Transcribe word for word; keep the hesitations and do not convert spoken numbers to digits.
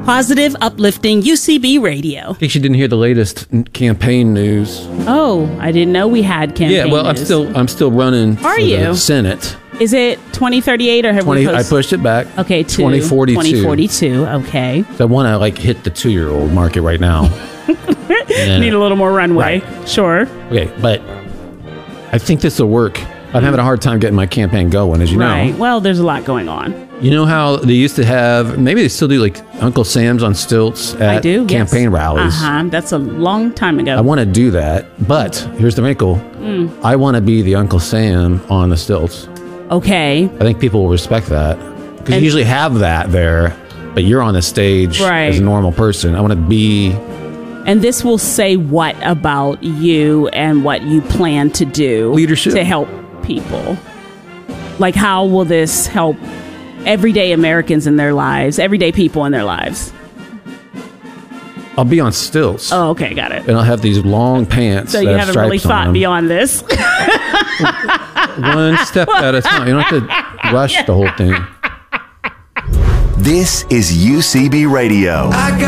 Positive, uplifting U C B radio. In case you didn't hear the latest n- campaign news. Oh, I didn't know we had campaign Yeah, well, I'm news. still I'm still running Are for you? the Senate. Is it twenty thirty-eight or have twenty we I post- pushed it back. Okay, to twenty forty-two. twenty forty-two, okay. So I want to like hit the two-year-old market right now. Yeah. Need a little more runway. Right. Sure. Okay, but I think this will work. I'm having a hard time getting my campaign going, as you Right. know. Well, there's a lot going on. You know how they used to have, maybe they still do, like Uncle Sam's on stilts at I do. campaign yes. rallies. Uh-huh. That's a long time ago. I want to do that, but here's the wrinkle. Mm. I want to be the Uncle Sam on the stilts. Okay. I think people will respect that. Because you And- usually have that there, but you're on the stage Right. as a normal person. I want to be... And this will say what about you and what you plan to do Leadership. to help people? Like, how will this help everyday Americans in their lives, everyday people in their lives? I'll be on stilts. Oh, okay, got it. And I'll have these long pants. So that you have haven't really stripes on thought them. beyond this. One step at a time. You don't have to rush the whole thing. This is U C B Radio.